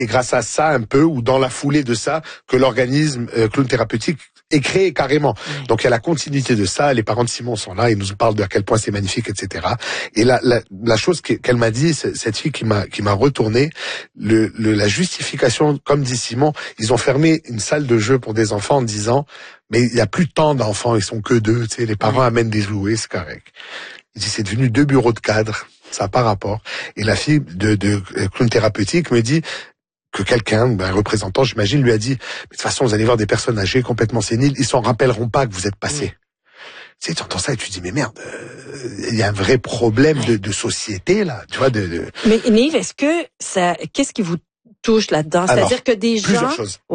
Et grâce à ça un peu, ou dans la foulée de ça, que l'organisme Clown Thérapeutique est créé carrément. Donc il y a la continuité de ça, les parents de Simon sont là, ils nous parlent de à quel point c'est magnifique, etc. Et la chose qu'elle m'a dit, cette fille qui m'a retourné, la justification, comme dit Simon, ils ont fermé une salle de jeu pour des enfants en disant, mais il y a plus tant d'enfants, ils sont que 2, tu sais, les parents amènent des jouets, c'est correct. Il dit, c'est devenu 2 bureaux de cadre, ça n'a pas rapport. Et la fille de Clown Thérapeutique me dit, que quelqu'un, un représentant, j'imagine, lui a dit, mais de toute façon, vous allez voir des personnes âgées complètement séniles, ils s'en rappelleront pas que vous êtes passé. Tu sais, tu entends ça et tu te dis, mais merde, il y a un vrai problème de société, là, tu vois, Mais Nive, qu'est-ce qui vous touche là-dedans? C'est-à-dire que des gens,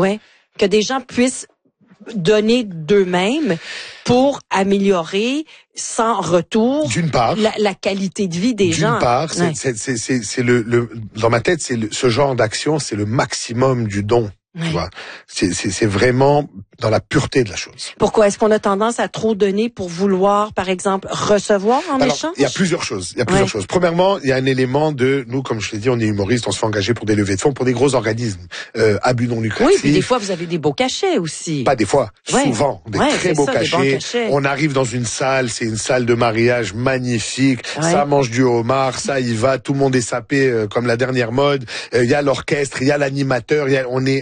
que des gens puissent donner d'eux-mêmes pour améliorer sans retour d'une part la qualité de vie des gens. D'une part, c'est dans ma tête, ce genre d'action, c'est le maximum du don. Tu vois, c'est vraiment dans la pureté de la chose. Pourquoi est-ce qu'on a tendance à trop donner pour vouloir, par exemple, recevoir en échange? Il y a plusieurs choses. Premièrement, il y a un élément de nous, comme je l'ai dit, on est humoriste, on se fait engager pour des levées de fonds pour des gros organismes à but non lucratif. Oui, puis des fois vous avez des beaux cachets aussi. Pas des fois, souvent des très beaux cachets. On arrive dans une salle, c'est une salle de mariage magnifique. Ça mange du homard, ça y va, tout le monde est sapé comme la dernière mode. Il y a l'orchestre, il y a l'animateur, on est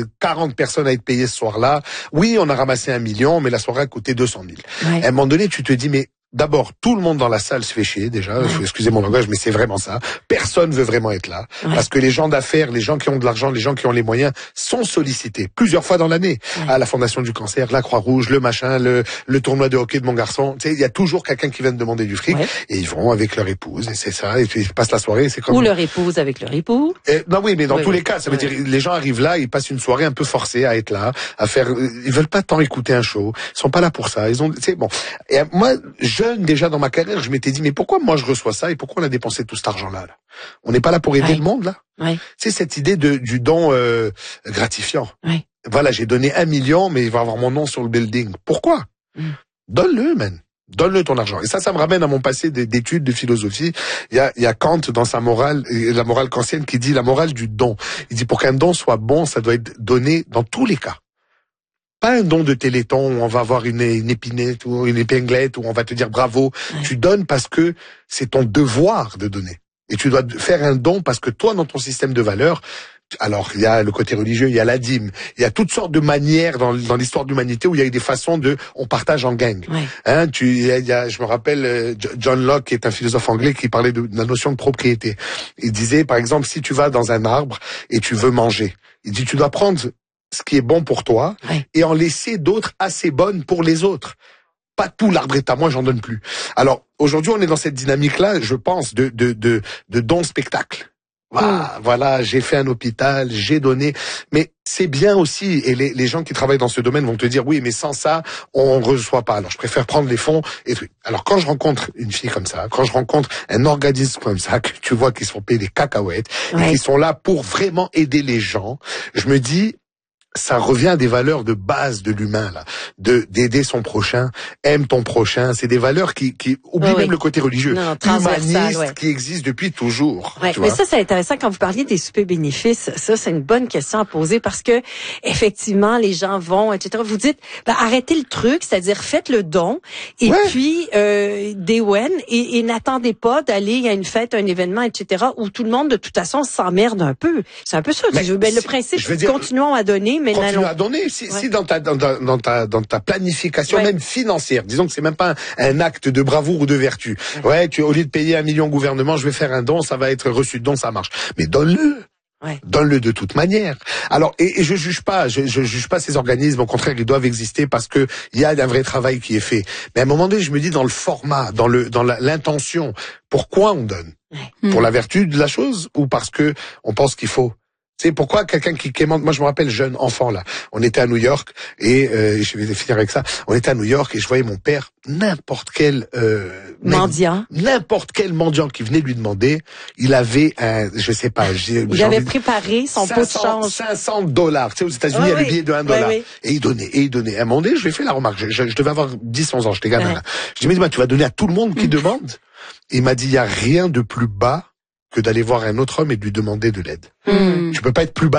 40 personnes à être payées ce soir-là. Oui, on a ramassé 1 million, mais la soirée a coûté 200 000. À un moment donné, tu te dis, mais d'abord, tout le monde dans la salle se fait chier, déjà. Excusez mon langage, mais c'est vraiment ça. Personne veut vraiment être là. Parce que les gens d'affaires, les gens qui ont de l'argent, les gens qui ont les moyens, sont sollicités plusieurs fois dans l'année. À la Fondation du Cancer, la Croix-Rouge, le machin, le tournoi de hockey de mon garçon. Tu sais, il y a toujours quelqu'un qui vient de demander du fric. Et ils vont avec leur épouse, et c'est ça. Et puis, ils passent la soirée, c'est comme... Ou leur épouse avec leur époux. Non, oui, mais dans tous les cas, ça veut dire, les gens arrivent là, ils passent une soirée un peu forcée à être là, à faire, ils veulent pas tant écouter un show. Ils sont pas là pour ça. Ils ont, tu sais, bon. Et moi, jeune, déjà dans ma carrière, je m'étais dit, mais pourquoi moi je reçois ça et pourquoi on a dépensé tout cet argent-là, là? On n'est pas là pour aider le monde, là? C'est cette idée du don gratifiant. Voilà, j'ai donné 1 million, mais il va avoir mon nom sur le building. Pourquoi? Donne-le, man. Donne-le ton argent. Et ça me ramène à mon passé d'études de philosophie. Il y a Kant dans sa morale, la morale kantienne, qui dit la morale du don. Il dit, pour qu'un don soit bon, ça doit être donné dans tous les cas. Pas un don de Téléthon où on va avoir une épinette ou une épinglette où on va te dire bravo. Tu donnes parce que c'est ton devoir de donner. Et tu dois faire un don parce que toi, dans ton système de valeurs, alors il y a le côté religieux, il y a la dîme, il y a toutes sortes de manières dans l'histoire de l'humanité où il y a eu des façons on partage en gang. Je me rappelle John Locke, qui est un philosophe anglais, qui parlait de la notion de propriété. Il disait, par exemple, si tu vas dans un arbre et tu veux manger, il dit, tu dois prendre ce qui est bon pour toi et en laisser d'autres assez bonnes pour les autres. Pas tout l'arbre est à moi, j'en donne plus. Alors, aujourd'hui, on est dans cette dynamique-là, je pense, de don spectacle. Voilà, j'ai fait un hôpital, j'ai donné, mais c'est bien aussi, et les gens qui travaillent dans ce domaine vont te dire, oui, mais sans ça, on reçoit pas. Alors, je préfère prendre les fonds et tout. Alors, quand je rencontre une fille comme ça, quand je rencontre un organisme comme ça, que tu vois qu'ils se font payer des cacahuètes, et qui sont là pour vraiment aider les gens, je me dis, ça revient à des valeurs de base de l'humain, là, d'aider son prochain, aime ton prochain. C'est des valeurs qui oublient même le côté religieux, humaniste, qui existe depuis toujours. Mais ça, c'est intéressant quand vous parliez des soupers bénéfices. Ça, c'est une bonne question à poser parce que effectivement, les gens vont, etc. Vous dites, arrêtez le truc, c'est-à-dire faites le don, et puis day one, et n'attendez pas d'aller à une fête, un événement, etc. où tout le monde de toute façon s'emmerde un peu. C'est un peu ça. Le principe, continuons à donner. Continue à donner. Si dans ta planification même financière, disons que c'est même pas un acte de bravoure ou de vertu. Au lieu de payer 1 million au gouvernement, je vais faire un don, ça va être reçu de don, ça marche. Mais donne-le. Donne-le de toute manière. Alors, et je juge pas ces organismes, au contraire, ils doivent exister parce que il y a un vrai travail qui est fait. Mais à un moment donné, je me dis dans le format, dans l'intention, pourquoi on donne? Pour la vertu de la chose ou parce que on pense qu'il faut? C'est pourquoi quelqu'un qui quémande. Moi, je me rappelle jeune enfant là. On était à New York et je vais finir avec ça. On était à New York et je voyais mon père, n'importe quel mendiant qui venait lui demander, il avait je sais pas. Il avait préparé son pot de change. $500. Tu sais, aux États-Unis, il y a le billet de $1. Et il donnait. À un moment donné, je lui ai fait la remarque. Je devais avoir 10-11 ans, j'étais gamin là. Je lui ai dit, tu vas donner à tout le monde qui demande. Et il m'a dit, il y a rien de plus bas que d'aller voir un autre homme et de lui demander de l'aide. Tu peux pas être plus bas